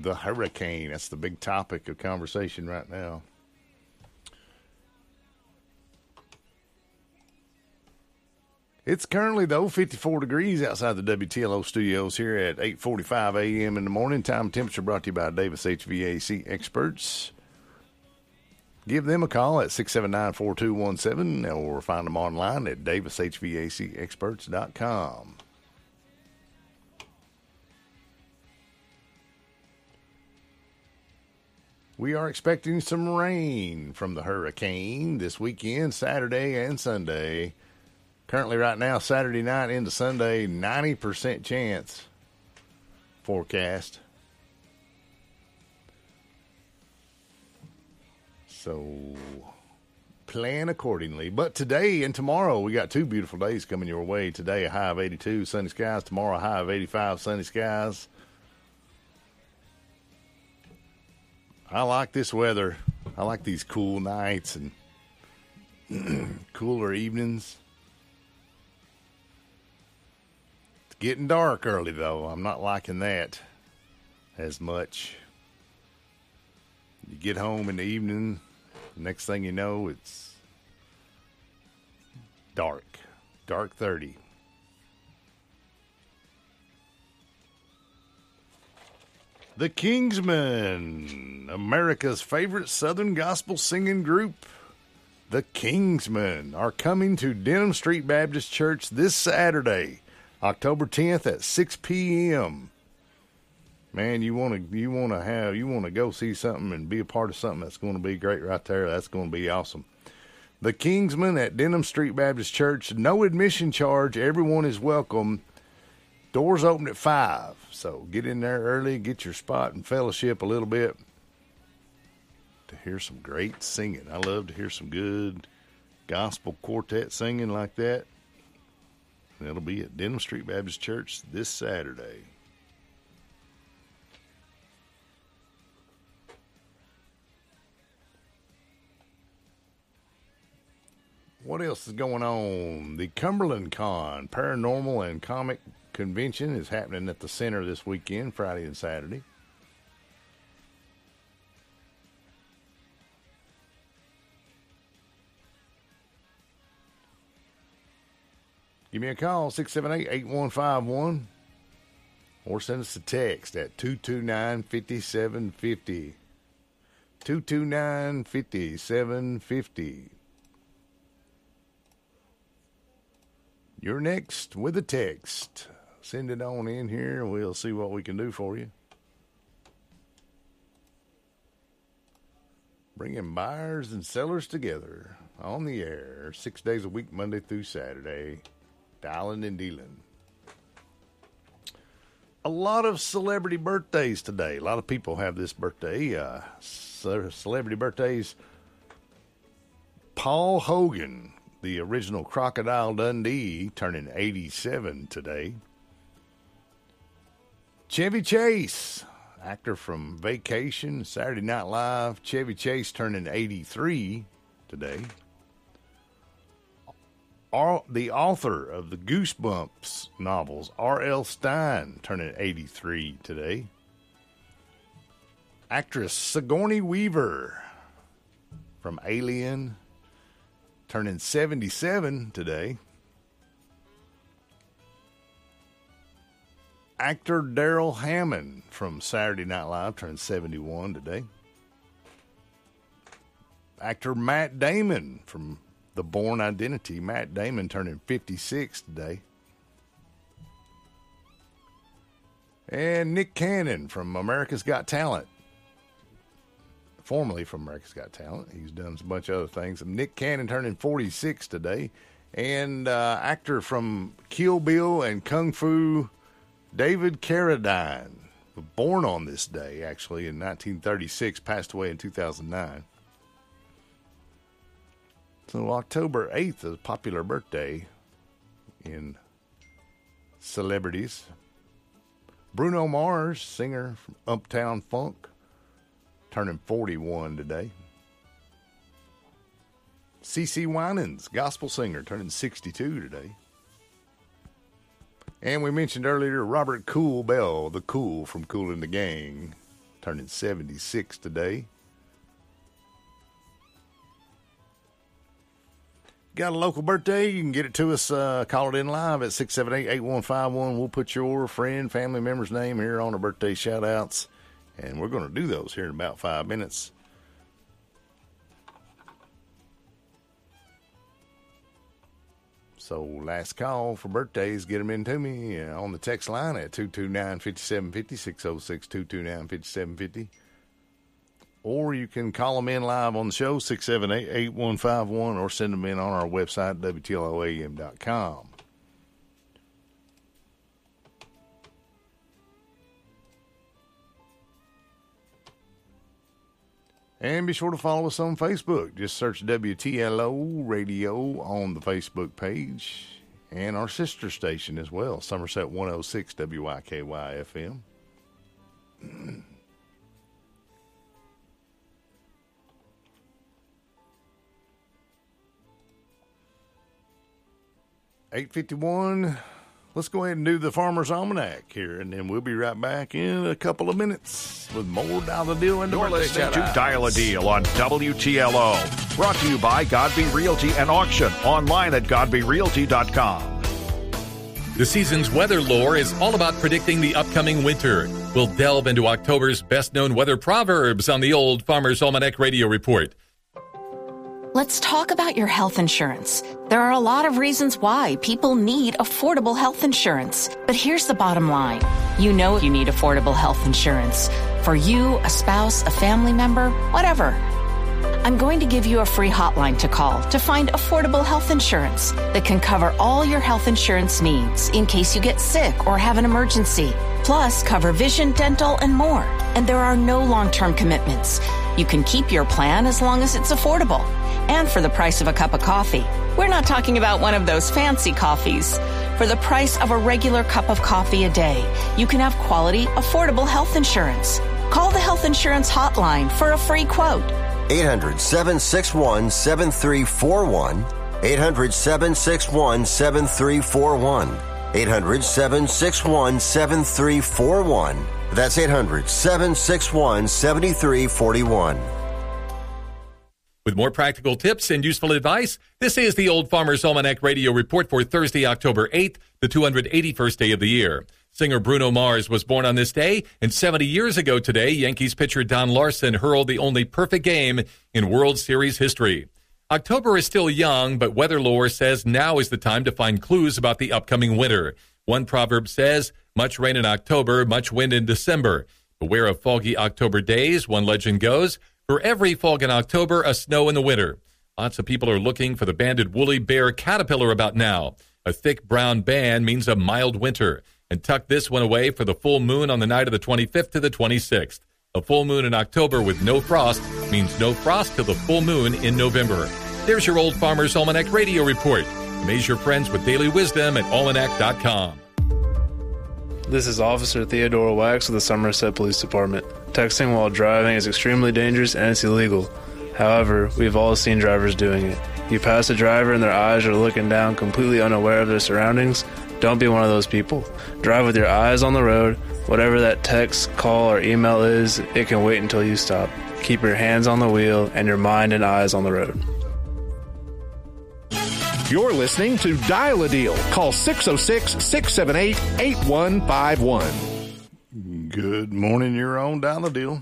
the hurricane. That's the big topic of conversation right now. It's currently, though, 54 degrees outside the WTLO studios here at 8:45 a.m. in the morning. Time and temperature brought to you by Davis HVAC Experts. Give them a call at 679-4217 or find them online at davishvacexperts.com. We are expecting some rain from the hurricane this weekend, Saturday and Sunday. Currently right now, Saturday night into Sunday, 90% chance forecast. So plan accordingly. But today and tomorrow, we got two beautiful days coming your way. Today, a high of 82, sunny skies. Tomorrow, a high of 85, sunny skies. I like this weather. I like these cool nights and cooler evenings. It's getting dark early, though. I'm not liking that as much. You get home in the evening, next thing you know, it's dark. Dark 30. The Kingsmen, America's favorite Southern gospel singing group, the Kingsmen, are coming to Denham Street Baptist Church this Saturday, October 10th at 6 p.m. Man, you want to go see something and be a part of something that's going to be great right there. That's going to be awesome. The Kingsmen at Denham Street Baptist Church, no admission charge. Everyone is welcome. Doors open at 5, so get in there early, get your spot and fellowship a little bit to hear some great singing. I love to hear some good gospel quartet singing like that. And it'll be at Denham Street Baptist Church this Saturday. What else is going on? The Cumberland Con Paranormal and Comic Convention is happening at the center this weekend, Friday and Saturday. Give me a call, 678-8151, or send us a text at 229-5750. 229-5750. You're next with a text. Send it on in here, and we'll see what we can do for you. Bringing buyers and sellers together on the air 6 days a week, Monday through Saturday. Dialing and dealing. A lot of celebrity birthdays today. A lot of people have this birthday. Celebrity birthdays. Paul Hogan, the original Crocodile Dundee, turning 87 today. Chevy Chase, actor from Vacation, Saturday Night Live. Chevy Chase turning 83 today. The author of the Goosebumps novels, R.L. Stine, turning 83 today. Actress Sigourney Weaver from Alien, turning 77 today. Actor Daryl Hammond from Saturday Night Live turned 71 today. Actor Matt Damon from The Bourne Identity, Matt Damon turning 56 today. And Nick Cannon from America's Got Talent. Formerly from America's Got Talent. He's done a bunch of other things. Nick Cannon turning 46 today. And actor from Kill Bill and Kung Fu, David Carradine, born on this day, actually, in 1936, passed away in 2009. So October 8th is a popular birthday in celebrities. Bruno Mars, singer from Uptown Funk, turning 41 today. CeCe Winans, gospel singer, turning 62 today. And we mentioned earlier Robert Cool Bell, the Cool from Kool and the Gang, turning 76 today. Got a local birthday? You can get it to us. Call it in live at 678-8151. We'll put your friend, family member's name here on the birthday shout-outs, and we're going to do those here in about 5 minutes. So last call for birthdays, get them in to me on the text line at 229-5750, 606-229-5750. Or you can call them in live on the show, 678-8151, or send them in on our website, WTLOAM.com. And be sure to follow us on Facebook. Just search WTLO Radio on the Facebook page. And our sister station as well, Somerset 106 WYKY FM. 8:51. Let's go ahead and do the Farmer's Almanac here, and then we'll be right back in a couple of minutes with more Dial the Deal and the You're birthday listening to shout-outs. Dial a Deal on WTLO. Brought to you by Godby Realty and Auction. Online at GodbyRealty.com. The season's weather lore is all about predicting the upcoming winter. We'll delve into October's best-known weather proverbs on the Old Farmer's Almanac Radio Report. Let's talk about your health insurance. There are a lot of reasons why people need affordable health insurance. But here's the bottom line. You know you need affordable health insurance. For you, a spouse, a family member, whatever. I'm going to give you a free hotline to call to find affordable health insurance that can cover all your health insurance needs in case you get sick or have an emergency. Plus, cover vision, dental, and more. And there are no long-term commitments. You can keep your plan as long as it's affordable. And for the price of a cup of coffee. We're not talking about one of those fancy coffees. For the price of a regular cup of coffee a day, you can have quality, affordable health insurance. Call the health insurance hotline for a free quote. 800-761-7341. 800-761-7341. 800-761-7341. That's 800-761-7341. With more practical tips and useful advice, this is the Old Farmer's Almanac Radio Report for Thursday, October 8th, the 281st day of the year. Singer Bruno Mars was born on this day, and 70 years ago today, Yankees pitcher Don Larson hurled the only perfect game in World Series history. October is still young, but weather lore says now is the time to find clues about the upcoming winter. One proverb says, much rain in October, much wind in December. Beware of foggy October days, one legend goes. For every fog in October, a snow in the winter. Lots of people are looking for the banded woolly bear caterpillar about now. A thick brown band means a mild winter. And tuck this one away for the full moon on the night of the 25th to the 26th. A full moon in October with no frost means no frost till the full moon in November. There's your Old Farmer's Almanac Radio Report. Amaze your friends with daily wisdom at almanac.com. This is Officer Theodore Wax of the Somerset Police Department. Texting while driving is extremely dangerous and it's illegal. However, we've all seen drivers doing it. You pass a driver and their eyes are looking down, completely unaware of their surroundings. Don't be one of those people. Drive with your eyes on the road. Whatever that text, call, or email is, it can wait until you stop. Keep your hands on the wheel and your mind and eyes on the road. You're listening to Dial a Deal. Call 606-678-8151. Good morning, you're on Dial a Deal.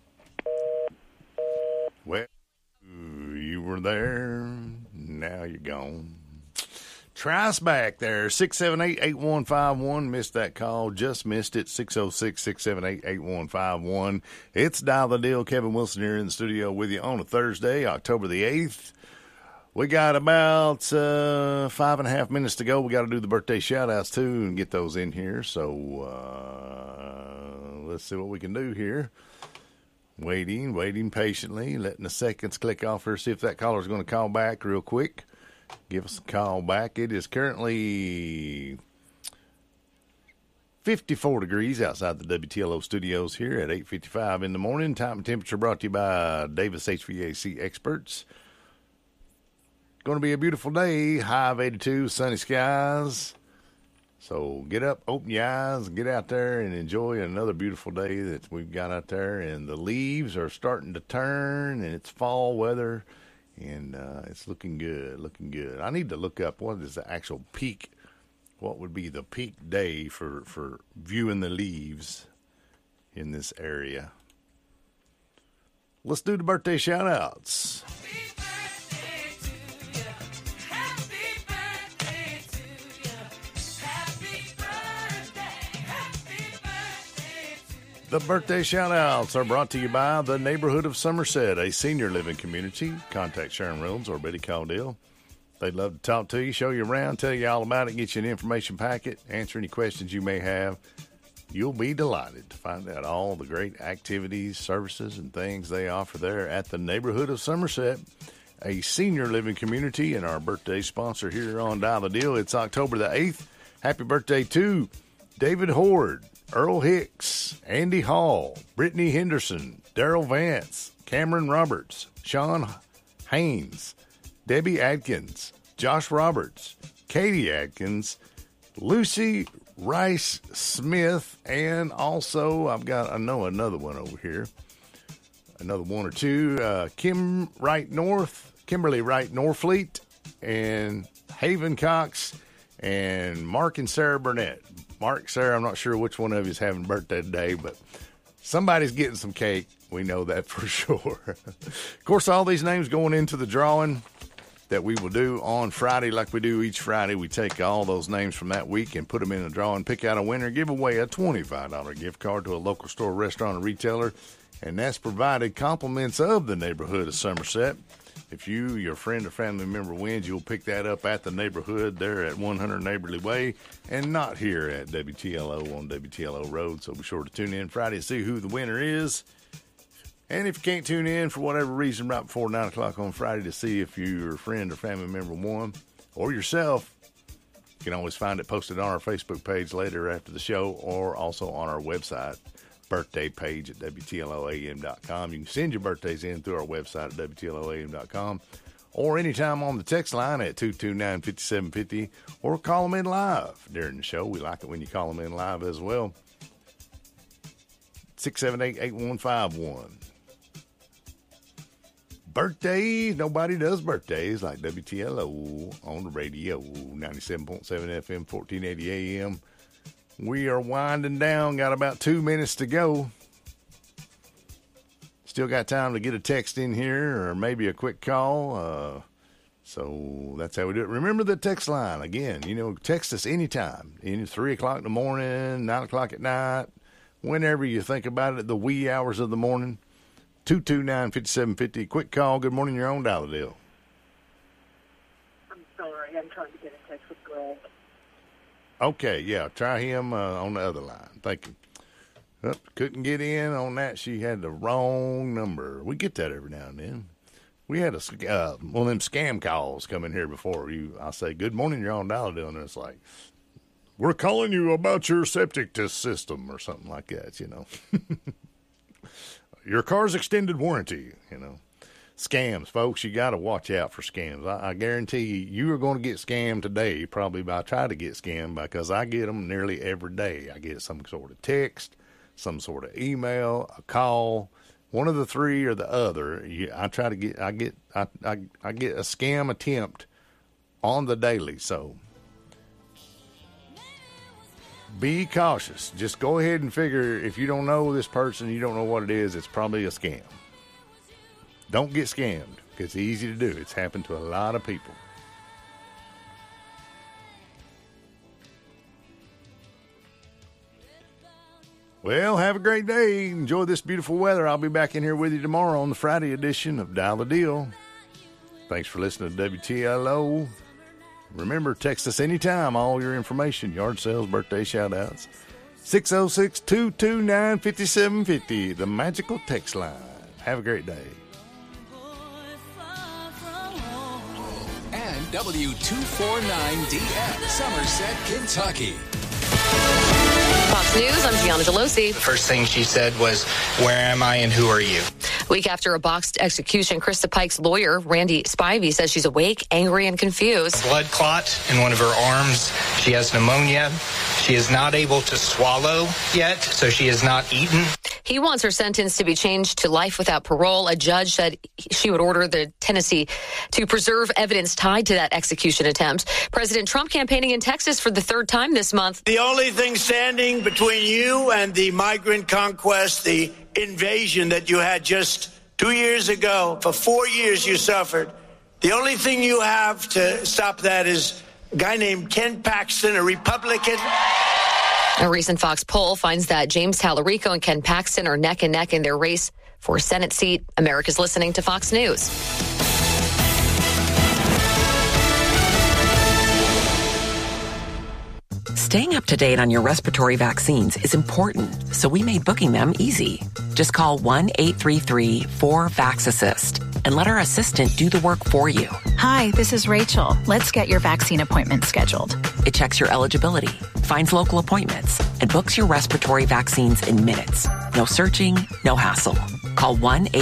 Well, you were there, now you're gone. Try us back there, 678-8151. Missed that call, just missed it, 606-678-8151. It's Dial the Deal. Kevin Wilson here in the studio with you on a Thursday, October the 8th. We got about 5.5 minutes to go. We got to do the birthday shout-outs, too, and get those in here. So let's see what we can do here. Waiting patiently, letting the seconds click off here, see if that caller's going to call back real quick. Give us a call back. It is currently 54 degrees outside the WTLO studios here at 8:55 in the morning. Time and temperature brought to you by Davis HVAC Experts. Going to be a beautiful day, high of 82, sunny skies. So get up, open your eyes, get out there and enjoy another beautiful day that we've got out there. And the leaves are starting to turn, and it's fall weather, and it's looking good, looking good. I need to look up what is the actual peak, what would be the peak day for viewing the leaves in this area. Let's do the birthday shout-outs. The birthday shout-outs are brought to you by the Neighborhood of Somerset, a senior living community. Contact Sharon Reynolds or Betty Caudill. They'd love to talk to you, show you around, tell you all about it, get you an information packet, answer any questions you may have. You'll be delighted to find out all the great activities, services, and things they offer there at the Neighborhood of Somerset, a senior living community, and our birthday sponsor here on Dial the Deal. It's October the 8th. Happy birthday to David Horde, Earl Hicks, Andy Hall, Brittany Henderson, Daryl Vance, Cameron Roberts, Sean Haynes, Debbie Adkins, Josh Roberts, Katie Adkins, Lucy Rice Smith, and also I know another one over here, another one or two, Kimberly Wright Norfleet, and Haven Cox, and Mark and Sarah Burnett. Mark, Sarah, I'm not sure which one of you is having a birthday today, but somebody's getting some cake. We know that for sure. Of course, all these names going into the drawing that we will do on Friday like we do each Friday. We take all those names from that week and put them in a drawing, pick out a winner, give away a $25 gift card to a local store, restaurant, or retailer, and that's provided compliments of the Neighborhood of Somerset. If you, your friend or family member wins, you'll pick that up at the Neighborhood there at 100 Neighborly Way and not here at WTLO on WTLO Road. So be sure to tune in Friday to see who the winner is. And if you can't tune in for whatever reason right before 9 o'clock on Friday to see if your friend or family member won or yourself, you can always find it posted on our Facebook page later after the show or also on our website. Birthday page at WTLOAM.com. You can send your birthdays in through our website at WTLOAM.com or anytime on the text line at 229-5750 or call them in live during the show. We like it when you call them in live as well. 678-8151. Birthdays. Nobody does birthdays like WTLO on the radio. 97.7 FM, 1480 AM. We are winding down. Got about 2 minutes to go. Still got time to get a text in here or maybe a quick call. So that's how we do it. Remember the text line. Again, text us anytime. 3 o'clock in the morning, 9 o'clock at night, whenever you think about it, the wee hours of the morning. 229-5750. Quick call. Good morning. You're on Dial the Deal. I'm sorry. I'm trying to get in touch with Greg. Okay, yeah, try him on the other line. Thank you. Couldn't get in on that. She had the wrong number. We get that every now and then. We had one of them scam calls come in here before. I say, good morning, you're on Dial the Deal, and it's like, we're calling you about your septic system or something like that, Your car's extended warranty, Scams, folks, you got to watch out for scams. I guarantee you are going to get scammed today. Probably I try to get scammed because I get them nearly every day. I get some sort of text, some sort of email, a call, one of the three or the other. I get a scam attempt on the daily. So be cautious. Just go ahead and figure if you don't know this person, you don't know what it is, it's probably a scam. Don't get scammed. It's easy to do. It's happened to a lot of people. Well, have a great day. Enjoy this beautiful weather. I'll be back in here with you tomorrow on the Friday edition of Dial the Deal. Thanks for listening to WTLO. Remember, text us anytime, all your information, yard sales, birthday shout-outs. 606-229-5750, the magical text line. Have a great day. And W249DX, Somerset, Kentucky. Fox News, I'm Gianna Delosi. The first thing she said was, "Where am I and who are you?" Week after a botched execution, Krista Pike's lawyer, Randy Spivey, says she's awake, angry, and confused. A blood clot in one of her arms. She has pneumonia. She is not able to swallow yet, so she has not eaten. He wants her sentence to be changed to life without parole. A judge said she would order the Tennessee to preserve evidence tied to that execution attempt. President Trump campaigning in Texas for the third time this month. The only thing standing between you and the migrant conquest, the invasion that you had just 2 years ago, for 4 years you suffered. The only thing you have to stop that is a guy named Ken Paxton, a Republican. A recent Fox poll finds that James Tallarico and Ken Paxton are neck and neck in their race for a Senate seat. America's listening to Fox News. Staying up to date on your respiratory vaccines is important, so we made booking them easy. Just call 1-833-4VAX-ASSIST and let our assistant do the work for you. Hi, this is Rachel. Let's get your vaccine appointment scheduled. It checks your eligibility, finds local appointments, and books your respiratory vaccines in minutes. No searching, no hassle. Call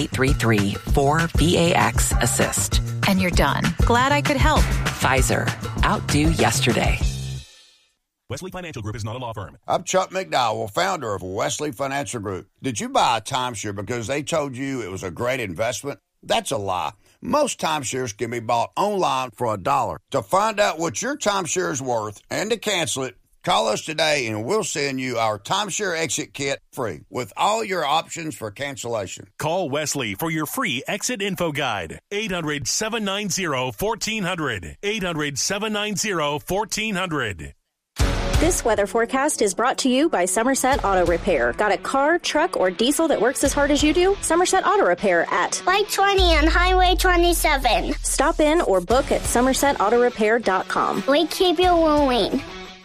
1-833-4VAX-ASSIST. And you're done. Glad I could help. Pfizer. Outdo yesterday. Wesley Financial Group is not a law firm. I'm Chuck McDowell, founder of Wesley Financial Group. Did you buy a timeshare because they told you it was a great investment? That's a lie. Most timeshares can be bought online for $1. To find out what your timeshare is worth and to cancel it, call us today and we'll send you our timeshare exit kit free with all your options for cancellation. Call Wesley for your free exit info guide. 800-790-1400. 800-790-1400. This weather forecast is brought to you by Somerset Auto Repair. Got a car, truck, or diesel that works as hard as you do? Somerset Auto Repair at Light 20 on Highway 27. Stop in or book at somersetautorepair.com. We keep you moving.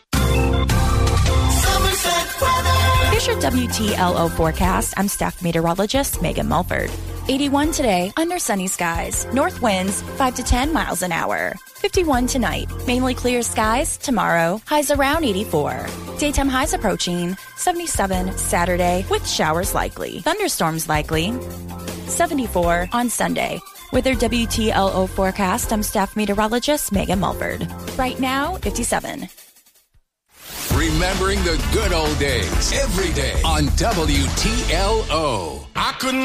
Here's your WTLO forecast. I'm staff meteorologist Megan Mulford. 81 today, under sunny skies. North winds 5 to 10 miles an hour. 51 tonight, mainly clear skies. Tomorrow, highs around 84. Daytime highs approaching 77 Saturday with showers likely. Thunderstorms likely. 74 on Sunday. With their WTLO forecast, I'm staff meteorologist Megan Mulford. Right now, 57. Remembering the good old days every day on WTLO. I couldn't